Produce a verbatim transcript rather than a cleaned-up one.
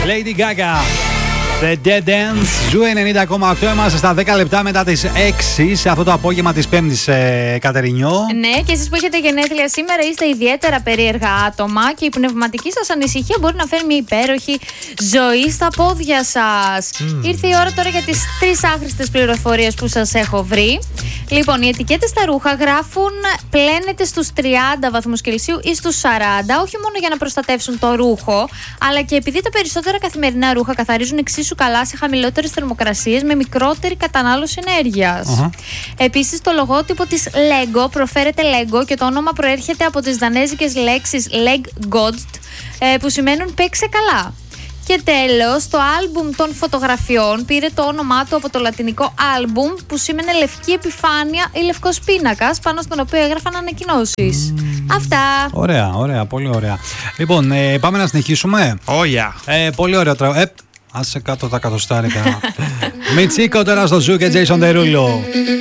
Lady Gaga. The Dead Ends, Ζου ενενήντα κόμμα οκτώ. Είμαστε στα δέκα λεπτά μετά τις έξι σε αυτό το απόγευμα της Πέμπτης, ε, Κατερινιό. Ναι, και εσείς που έχετε γενέθλια σήμερα είστε ιδιαίτερα περίεργα άτομα και η πνευματική σας ανησυχία μπορεί να φέρει μια υπέροχη ζωή στα πόδια σας. Mm. Ήρθε η ώρα τώρα για τις τρεις άχρηστες πληροφορίες που σας έχω βρει. Λοιπόν, οι ετικέτες στα ρούχα γράφουν πλένεται στους τριάντα βαθμούς Κελσίου ή στους σαράντα, όχι μόνο για να προστατεύσουν το ρούχο, αλλά και επειδή τα περισσότερα καθημερινά ρούχα καθαρίζουν εξίσου καλά σε χαμηλότερες θερμοκρασίες με μικρότερη κατανάλωση ενέργειας. Uh-huh. Επίσης, το λογότυπο της Lego προφέρεται Lego και το όνομα προέρχεται από τις δανέζικες λέξεις Leg God, που σημαίνουν παίξε καλά. Και τέλος, το άλμπουμ των φωτογραφιών πήρε το όνομά του από το λατινικό άλμπουμ, που σήμαινε λευκή επιφάνεια ή λευκός πίνακας, πάνω στον οποίο έγραφαν ανακοινώσεις. Mm. Αυτά. Ωραία, ωραία, πολύ ωραία. Λοιπόν, ε, πάμε να συνεχίσουμε. Oh yeah. ε, πολύ ωραίο τραγούδι. Ε, άσε κάτω τα κατοστάρικα. Μιτσίκο τώρα στο Ζου και Jason Derulo.